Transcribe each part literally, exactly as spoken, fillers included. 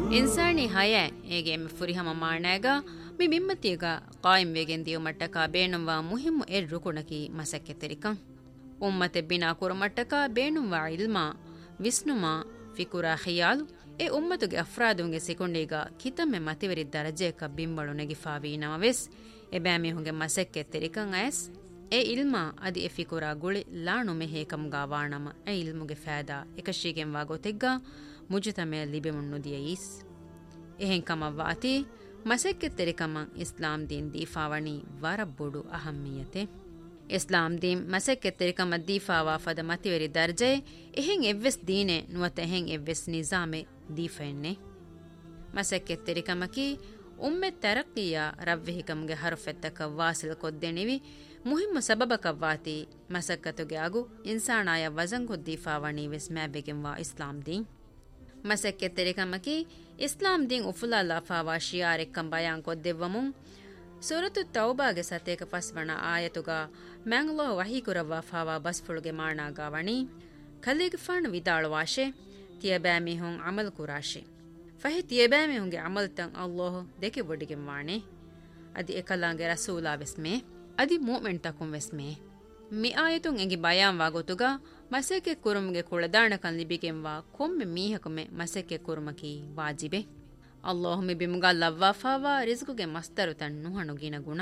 ಇನ್ಸಾನಿ ಹಯ ಏಗೆ ಎಮ್ಮೆ ಫುರಿಹಮ ಮಾಣಾಗ ಮಿ ಮಿಮ್ಮತಿಗ ಕಾಯಿಂ ವೇಗೆನ್ ದಿಯು ಮಟ್ಟಕ ಬೇಣುವ ಮುಹಿಮ್ಮು ಎರ್ ರುಕುಣಕಿ ಮಸಕ್ಕೆ ತೆರಿಕಂ ಉಮ್ಮತೆ Bina ಕುರಮಟ್ಟಕ ಬೇಣುವ ಇಲ್ಮಾ ವಿಸ್ನುಮಾ ಫಿಕುರಾ ಖಿಯಾಲು A ಉಮ್ಮತುಗೆ ಅಫ್ರಾದುಂಗೆ ಸಿಕೊಂಡೀಗ ಕಿತಮ್ಮೆ ಮತಿವರಿ ದರಜೆಕ ಬಿಂಬಳು ನೆಗಿಫಾವಿ ನಮವೆಸ್ A ಬ್ಯಾಮಿ ಹುಂಗೆ ಮಸಕ್ಕೆ ತೆರಿಕಂ ಆಯಸ್ A ಇಲ್ಮಾ ಅದಿ ಎ ಫಿಕುರಾ ಗುಳಿ ಲಾಣು ಮೆಹೇಕಂಗಾ ವಾಣಮ ಎ ಇಲ್ಮುಗೆ ಫෑದಾ ಎಕಶೀಗೆಂ ವಾಗೋತೆಗ್ಗ ಮುಜುತಮೆ ಲಿಬೆಮುಣ್ಣು ದಿಯೀಸ್ ಎಹೆಂ ಕಮವ್ವಾತಿ ಮಸಕ್ಕೆ ತೆರಿಕಮಂ ಇಸ್ಲಾಂ ದೀನ್ ದೀಫಾವಣಿ ವರಬ್ಬುಡು ಅಹಮ್ಮಿಯತೆ ಇಸ್ಲಾಂ ದೀನ್ ಮಸಕ್ಕೆ ತೆರಿಕಮ ದೀಫಾವಾ ಫದ ಮತಿವರಿ ದರ್ಜೆ ಎಹೆಂ ಎವ್ವೆಸ್ ದೀನೆ ನುವತ ಎಹೆಂ ಎವ್ವೆಸ್ ನಿಜಾಮೆ ದೀಫೆನ್ನೆ ಮಸಕ್ಕೆ ತೆರಿಕಮಕಿ ಉಮ್ಮೆ ತರಕ್ಕಿಯ ರವ್ವೆಹಿಕಂಗೆ ಹರುಫೆತ್ತಕ ವಾಸಿಲ್ ಕೊದ್ದೆಣಿವಿ ಮುಹಿಮ್ಮ ಸಬಬಕವ್ವಾತಿ ಮಸಕ್ಕತುಗೆ ಆಗು ಇನ್ಸಾಣಾಯ ವಜಂಗು ದೀಫಾವಣಿ ವೆಸ್ ಮ್ಯಾಬೆಗೆಂವಾ ಇಸ್ಲಾಂ ದೀನ್ ಮಸಕ್ಕೆ ತೆರಿಕಮಕಿ ಇಸ್ಲಾಂ ದೀನ್ ಉಫುಲಾಲ್ಲ ಫಾವಾ ಶಿಯಾರೆಕ್ಕಂ ಬಯಾನ್ ಕೊದ್ದೆವ್ವಮುಂ ಸೂರತು ತೌಬಾಗೆ ಸತೇಕ ಫಸ್ವಣ ಆಯತುಗ ಮ್ಯಾಂಗ್ಲೋ ವಹೀಕುರವ್ವ ಫಾವಾ ಬಸ್ಫುಳುಗೆ ಮಾಣಾಗಾವಣಿ ಖಲೀಗ್ ಫಾಣ್ ವಿದಾಳುವಾಶೆ ತಿಯಬ್ಯಾಮಿ ಹುಂ ಅಮಲ್ ಕುರಾಶೆ ಫಹಿ ತಿಯಬ್ಯಾಮಿ ಹುಂಗೆ ಅಮಲ್ ತಂ ಅಲ್ಲೋಹ್ ದೆಕೆ ಬೊಡಿಗೆ ವಾಣೆ ಅದಿ ಎಕಲಾಂಗೆ ರಸೂಲಾ ವೆಸ್ಮೆ ಅದಿ ಮೂಮೆಂಟ್ ತಕುಂ ವೆಸ್ಮೆ ಮಿ ಆಯತುಂ ಎಂಗಿ ಬಯಾನ್ ವಾಗೋತುಗ ಮಸೆಕೆ ಕುರುಮ್ಗೆ ಕುಳದಾಣಕನ್ ಲಿಬಿಗೆಂವಾ ಕೊಮ್ಮೆ ಮೀಹಕುಮೆ ಮಸೆಕೆ ಕುರುಮಕಿ ವಾಜಿಬೆ ಅಲ್ಲಾಹ್ ಮಿ ಬಿಮುಗಾ ಲವ್ವಾಫಾವಾ ರಿಜ್ಕುಗೆ ಮಸ್ತರು ತನ್ನು ಹಣುಗಿನ ಗುಣ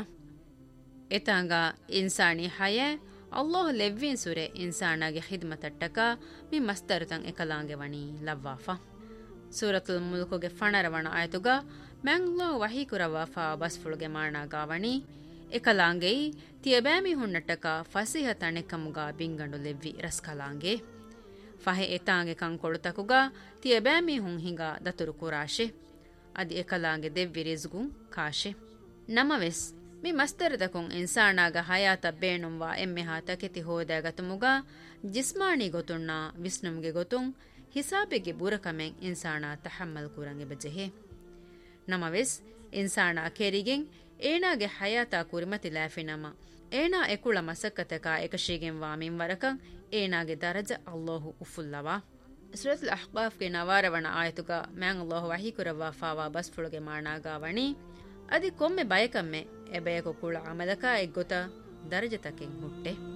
ಎತಾಂಗ ಇನ್ಸಾನಿ ಹಯ ಅಲ್ಲಾಹ್ ಲೆವ್ವಿನ್ ಸುರೆ ಇನ್ಸಾನಾಗೆ ಖಿದ್ಮತಟ್ಟಕ ಮಿ ಮಸ್ತರು ತಂ ಎಕಲಾಂಗೆ ವಣಿ ಲವ್ವಾಫಾ ಸೂರತುಲ್ ಮುಲ್ಕುಗೆ ಫಣರವಣ ಆಯತುಗ ಮ್ಯಾಂಗ್ಲಾಹ್ ವಹೀಕುರವಾಫಾ ಬಸ್ಫುಳುಗೆ ಮಾಣಾಗಾವಣಿ ಎಕಲಾಂಗೆಯಿ ತಿಯಬ್ಯಾಮಿ ಹುಣ್ಣಟ್ಟಕ ಫಸಿಹ ತಣೆಕಮುಗ ಬಿಂಗಂಡು ಲೆವ್ವಿ ರಸ್ಕಲಾಂಗೆ ಫಹೆ ಎತಾಂಗೆ ಕಂಕೊಳುತಕುಗ ತಿಯಬ್ಯಾಮಿ ಹುಂ ಹಿಂಗ ದತುರು ಕುರಾಶೆ ಅದಿ ಎಕಲಾಂಗೆ ದೆವ್ವಿ ರಿಜ್ಗುಂ ಕಾಶೆ ನಮವೆಸ್ ಮಿ ಮಸ್ತರದಕುಂ ಇನ್ಸಾನಾಗ ಹಯಾತ ಬೇಣುಂವಾ ಎಮ್ಮೆಹಾ ತಕೆತಿ ಹೋದಾಗತುಮುಗ ಜಿಸ್ಮಾನಿ ಗೊತುಣ್ಣ ವಿಸ್ನುಮ್ಗೆ ಗೊತುಂ ಹಿಸಾಬೆಗೆ ಬುರಕಮೆಂ ಇನ್ಸಾನಾ ತಹಮ್ಮಲ್ ಕುರಂಗೆ ಬಜೆಹೆ ನಮವೆಸ್ ಇನ್ಸಾನಾ ಕೆರಿಗೆಂ ಏನಾಗೆ ಹಯಾತಾ ಕುರಿಮತಿ ಲಾಫಿನಮ ಏನಾ ಎಕುಳ ಮಸಕ್ಕತಕ ಏಕಶೀಗೆಂ ವಾಮಿಂ ವರಕಂ ಏನಾಗೆ ದರಜ ಅಲ್ಲಾಹು ಉಫುಲ್ಲವಾ ಸೂರತುಲ್ ಅಹ್ಕಾಫ್ ಗೆ ನವಾರವಣ ಆಯತುಗ ಮ್ಯಾಂ ಅಲ್ಲಾಹು ವಹೀಕುರವಾ ಫಾವಾ ಬಸ್ಫುಳುಗೆ ಮಾಣಾಗಾವಣಿ ಅದಿ ಕೊಮ್ಮೆ ಬಯಕಮ್ಮೆ ಎಬಯಕು ಕುಳ ಅಮಲಕ ಎಗ್ಗೊತ ದರಜತಕೆಂ ಹುಟ್ಟೆ